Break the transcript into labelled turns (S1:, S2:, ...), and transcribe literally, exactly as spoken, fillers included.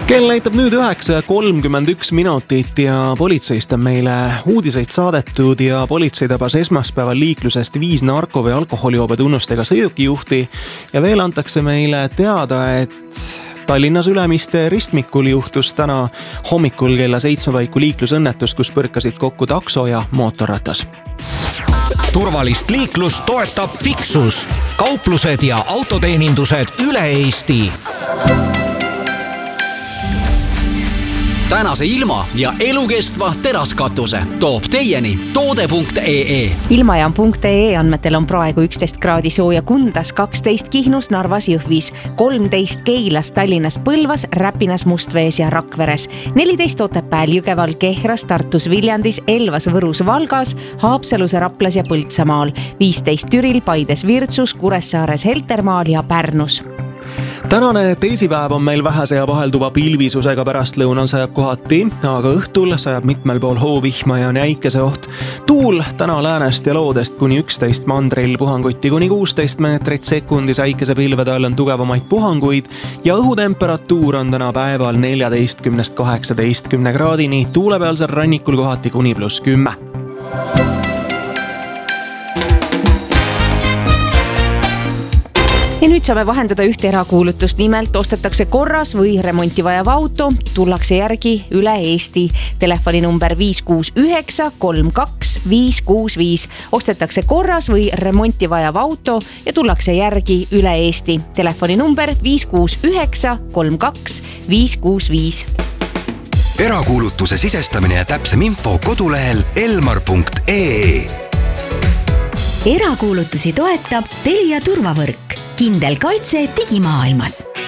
S1: Kell näitab nüüd üheksa kolmkümmend üks minutit ja politseist on meile uudiseid saadetud ja politsei tabas esmaspäeval liiklusest viis narko- või alkoholijoobe tunnustega sõidukijuhti ja veel antakse meile teada, et Tallinnas Ülemiste ristmikul juhtus täna hommikul kella seitsme paiku liiklusõnnetus, kus põrkasid kokku takso ja mootorratas.
S2: Turvalist liiklust toetab Fixus, kauplused ja autoteenindused üle Eesti. Tänase ilma ja elukestva teraskatuse toob teieni toode punkt ee.
S3: Ilmajaam punkt ee andmetel on praegu üksteist kraadi sooja Kundas, kaksteist Kihnus, Narvas, Jõhvis, kolmteist Keilas, Tallinnas, Põlvas, Räpinas, Mustvees ja Rakveres, neliteist Otepääl, Jõgeval, Kehras, Tartus, Viljandis, Elvas, Võrus, Valgas, Haapsalus, Raplas ja Põltsamaal, viisteist Türil, Paides, Virtsus, Kuressaares, Heltermaal ja Pärnus.
S1: Tänane teisipäev on meil vähese ja vahelduva pilvisusega, pärastlõunal sajab kohati, aga õhtul sajab mitmel pool hoovihma ja on jäikese oht. Tuul täna läänest ja loodest kuni üksteist, mandril puhanguti kuni kuusteist meetrit sekundis, äikese pilvede all on tugevamaid puhanguid ja õhutemperatuur on täna päeval neljateistkümnest kaheksateistkümne kraadini, tuulepealsel rannikul kohati kuni pluss kümme.
S3: Ja nüüd saame vahendada ühte erakuulutust, nimelt ostetakse korras või remonti vajav auto, tullakse järgi üle Eesti. Telefoninumber viis kuus üheksa kolm kaks viis kuus viis. Ostetakse korras või remonti vajav auto ja tullakse järgi üle Eesti. Telefoninumber viis kuus üheksa kolm kaks viis kuus viis.
S4: Erakuulutuse sisestamine ja täpsem info kodulehel elmar punkt ee.
S5: Erakuulutusi toetab Telia turvavõrk. Kindel kaitse digimaailmas.